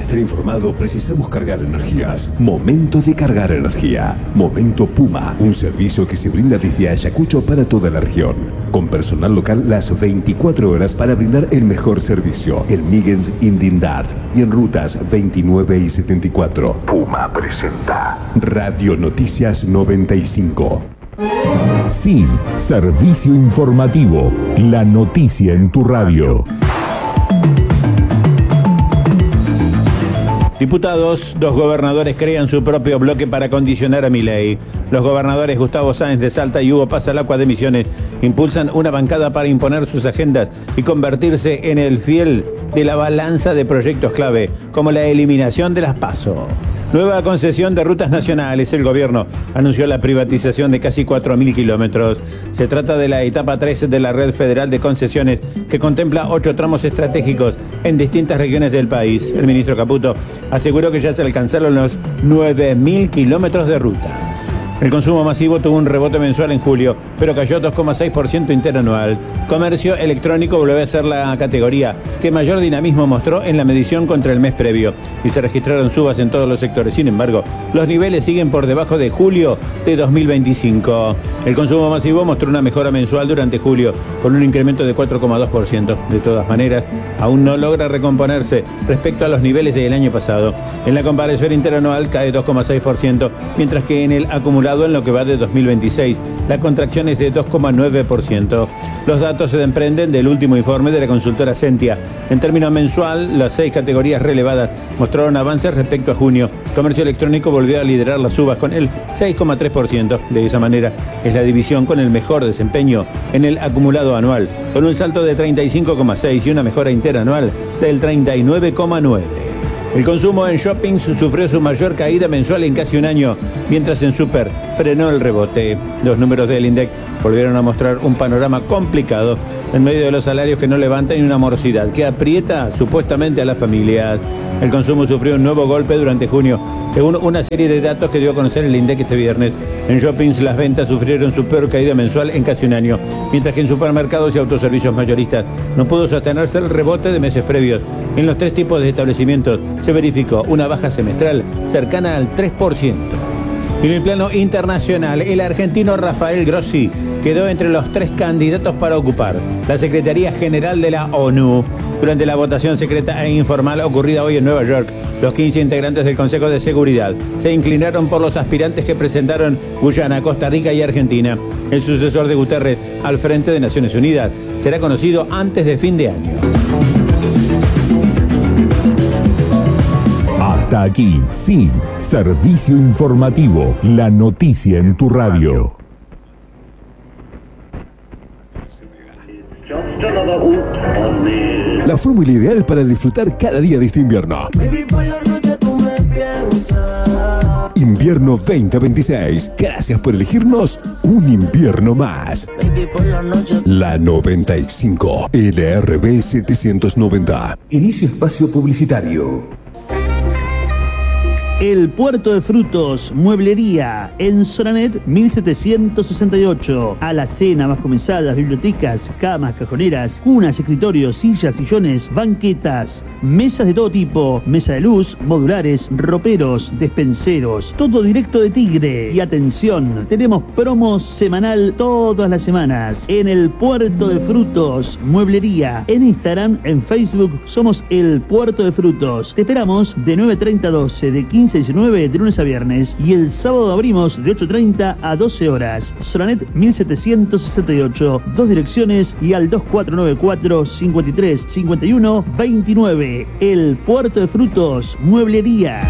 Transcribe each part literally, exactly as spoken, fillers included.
estar informado precisamos cargar energías. Momento de cargar energía. Momento Puma, un servicio que se brinda desde Ayacucho para toda la región. Con personal local las veinticuatro horas para brindar el mejor servicio. En Migens Indindad y en rutas veintinueve y setenta y cuatro. Puma presenta Radio Noticias noventa y cinco. Sí, servicio informativo. La noticia en tu radio. Diputados, dos gobernadores crean su propio bloque para condicionar a Milei. Los gobernadores Gustavo Sáenz de Salta y Hugo Pasalacqua de Misiones impulsan una bancada para imponer sus agendas y convertirse en el fiel de la balanza de proyectos clave, como la eliminación de las PASO. Nueva concesión de rutas nacionales. El gobierno anunció la privatización de casi cuatro mil kilómetros. Se trata de la etapa tres de la red federal de concesiones que contempla ocho tramos estratégicos en distintas regiones del país. El ministro Caputo aseguró que ya se alcanzaron los nueve mil kilómetros de ruta. El consumo masivo tuvo un rebote mensual en julio, pero cayó dos coma seis por ciento interanual. Comercio electrónico volvió a ser la categoría que mayor dinamismo mostró en la medición contra el mes previo y se registraron subas en todos los sectores. Sin embargo, los niveles siguen por debajo de julio de dos mil veinticinco. El consumo masivo mostró una mejora mensual durante julio, con un incremento de cuatro coma dos por ciento. De todas maneras, aún no logra recomponerse respecto a los niveles del año pasado. En la comparación interanual cae dos coma seis por ciento, mientras que en el acumulado en lo que va de dos mil veintiséis, la contracción es de dos coma nueve por ciento. Los datos se desprenden del último informe de la consultora Sentia. En términos mensual, las seis categorías relevadas mostraron avances respecto a junio. Comercio electrónico volvió a liderar las subas con el seis coma tres por ciento. De esa manera, es la división con el mejor desempeño en el acumulado anual, con un salto de treinta y cinco coma seis y una mejora interanual del treinta y nueve coma nueve. El consumo en shoppings sufrió su mayor caída mensual en casi un año, mientras en Super frenó el rebote. Los números del INDEC volvieron a mostrar un panorama complicado en medio de los salarios que no levantan y una morosidad que aprieta supuestamente a las familias. El consumo sufrió un nuevo golpe durante junio, según una serie de datos que dio a conocer el INDEC este viernes. En shoppings las ventas sufrieron su peor caída mensual en casi un año, mientras que en supermercados y autoservicios mayoristas no pudo sostenerse el rebote de meses previos. En los tres tipos de establecimientos se verificó una baja semestral cercana al tres por ciento. Y en el plano internacional, el argentino Rafael Grossi quedó entre los tres candidatos para ocupar la Secretaría General de la ONU. Durante la votación secreta e informal ocurrida hoy en Nueva York, los quince integrantes del Consejo de Seguridad se inclinaron por los aspirantes que presentaron Guyana, Costa Rica y Argentina. El sucesor de Guterres al frente de Naciones Unidas será conocido antes de fin de año. Hasta aquí, sí, servicio informativo, la noticia en tu radio. La fórmula ideal para disfrutar cada día de este invierno. Invierno veinte veintiséis. Gracias por elegirnos un invierno más. La noventa y cinco. L R B setecientos noventa. Inicio espacio publicitario. El Puerto de Frutos, Mueblería, en Soranet mil setecientos sesenta y ocho. Alacena, bajo mesadas, bibliotecas, camas, cajoneras, cunas, escritorios, sillas, sillones, banquetas, mesas de todo tipo, mesa de luz, modulares, roperos, despenseros, todo directo de Tigre. Y atención, tenemos promos semanal todas las semanas en el Puerto de Frutos, Mueblería. En Instagram, en Facebook, somos el Puerto de Frutos. Te esperamos de nueve treinta a doce, de quince a diecinueve, de lunes a viernes, y el sábado abrimos de ocho treinta a doce horas. Soranet mil setecientos sesenta y ocho, dos direcciones y al dos cuatro nueve cuatro, cinco tres, cinco uno, veintinueve. El Puerto de Frutos, Mueblería.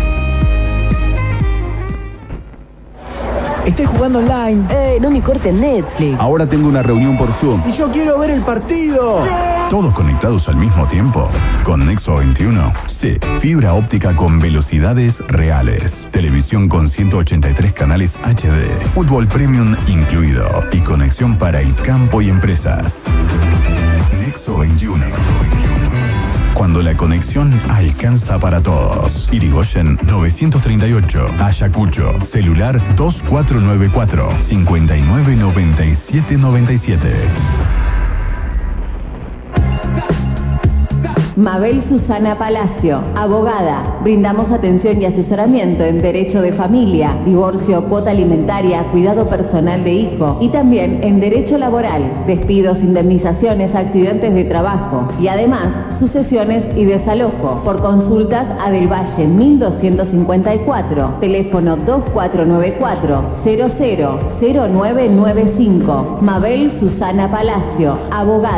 Estoy jugando online. Eh, no me corten Netflix. Ahora tengo una reunión por Zoom. Y yo quiero ver el partido. ¿Todos conectados al mismo tiempo? Con Nexo veintiuno. Sí, fibra óptica con velocidades reales. Televisión con ciento ochenta y tres canales H D. Fútbol Premium incluido. Y conexión para el campo y empresas. Nexo veintiuno. Cuando la conexión alcanza para todos. Irigoyen novecientos treinta y ocho. Ayacucho. Celular dos cuatro nueve cuatro, cinco nueve nueve siete nueve siete. Mabel Susana Palacio, abogada. Brindamos atención y asesoramiento en derecho de familia, divorcio, cuota alimentaria, cuidado personal de hijo y también en derecho laboral, despidos, indemnizaciones, accidentes de trabajo y además sucesiones y desalojo. Por consultas a Del Valle mil doscientos cincuenta y cuatro, teléfono dos cuatro nueve cuatro cero cero cero nueve nueve cinco. Mabel Susana Palacio, abogada.